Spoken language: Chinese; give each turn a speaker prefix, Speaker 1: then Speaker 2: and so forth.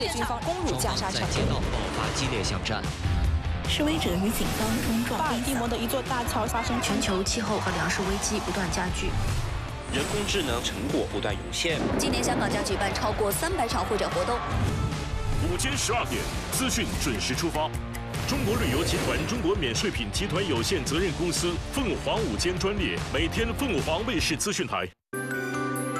Speaker 1: 军方攻入加沙城，
Speaker 2: 在街道爆发激烈巷战。
Speaker 3: 示威者与警方冲撞。
Speaker 1: 巴尔的摩的一座大桥发生
Speaker 4: 全球气候和粮食危机不断加剧。
Speaker 5: 人工智能成果不断涌现。
Speaker 4: 今年香港将举办超过300场会展活动。
Speaker 6: 午间12点，资讯准时出发。中国旅游集团中国免税品集团有限责任公司凤凰午间专列，每天凤凰卫视资讯台。